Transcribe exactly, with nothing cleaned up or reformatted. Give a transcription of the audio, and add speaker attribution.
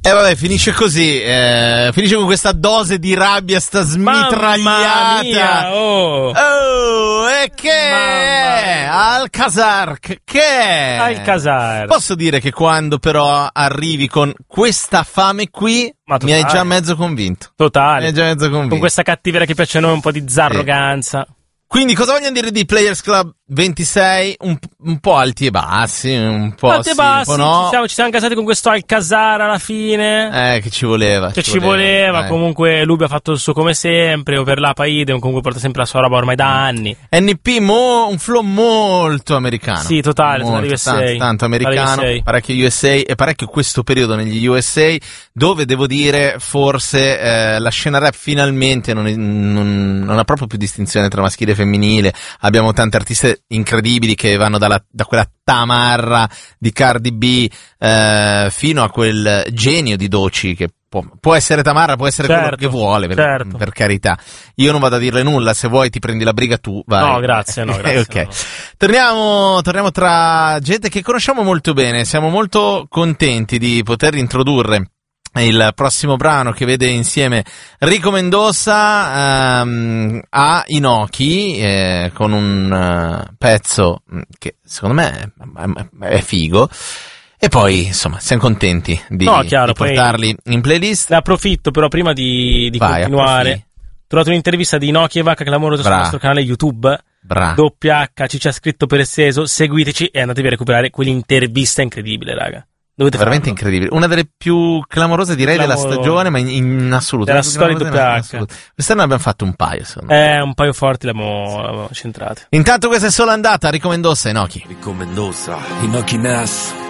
Speaker 1: E eh vabbè, finisce così, eh, finisce con questa dose di rabbia, sta smitragliata.
Speaker 2: Mamma mia, oh.
Speaker 1: Oh, e che è? Alcazar, che è?
Speaker 2: Alcazar.
Speaker 1: Posso dire che quando però arrivi con questa fame qui, mi hai già mezzo convinto.
Speaker 2: Totale.
Speaker 1: Mi hai già mezzo convinto.
Speaker 2: Con questa cattiveria che piace a noi, un po' di zarroganza.
Speaker 1: Sì. Quindi cosa vogliono dire di Players Club ventisei? Un, un po' alti e bassi, un po'
Speaker 2: alti
Speaker 1: sì,
Speaker 2: e bassi,
Speaker 1: un po' no.
Speaker 2: ci, siamo, ci siamo casati con questo Alcazar alla fine.
Speaker 1: Eh, che ci voleva.
Speaker 2: Che ci, ci voleva, voleva. Comunque Lubi ha fatto il suo come sempre, per la Paide, comunque porta sempre la sua roba ormai da anni.
Speaker 1: N P, mo, un flow molto americano.
Speaker 2: Sì, totale,
Speaker 1: molto,
Speaker 2: U S A.
Speaker 1: Tanto, tanto americano, U S A. Parecchio U S A e parecchio questo periodo negli U S A, dove devo dire forse eh, la scena rap finalmente non, è, non, non ha proprio più distinzione tra maschile e femminile. Abbiamo tante artiste incredibili che vanno dalla, da quella tamarra di Cardi B eh, fino a quel genio di Doci che può, può essere tamarra, può essere
Speaker 2: certo,
Speaker 1: quello che vuole, per,
Speaker 2: certo.
Speaker 1: per carità. Io non vado a dirle nulla, se vuoi ti prendi la briga tu, vai.
Speaker 2: No, grazie, no, grazie.
Speaker 1: Ok.
Speaker 2: No.
Speaker 1: Torniamo, torniamo tra gente che conosciamo molto bene, siamo molto contenti di poter introdurre il prossimo brano che vede insieme Rico Mendoza um, a Inoki eh, con un uh, pezzo che secondo me è, è figo e poi insomma siamo contenti di,
Speaker 2: no, chiaro,
Speaker 1: di portarli in playlist.
Speaker 2: Ne approfitto però prima di, di
Speaker 1: Vai,
Speaker 2: continuare
Speaker 1: approfitti.
Speaker 2: Ho trovato un'intervista di Inoki e Vacca clamorosa sul nostro canale YouTube.
Speaker 1: Bra.
Speaker 2: doppia acca ci c'ha scritto per esteso, seguiteci e andatevi a recuperare quell'intervista incredibile, raga. Dovete
Speaker 1: veramente
Speaker 2: farlo.
Speaker 1: Incredibile, una delle più clamorose direi
Speaker 2: Clamoro...
Speaker 1: della stagione, ma in, in assoluto
Speaker 2: della storia di doppia acca.
Speaker 1: Quest'anno abbiamo fatto un paio, secondo me.
Speaker 2: Eh, un paio forti l'abbiamo centrate.
Speaker 1: Intanto questa è solo andata, Rico Mendoza e Inoki.
Speaker 3: Rico Mendoza, Inoki Nas.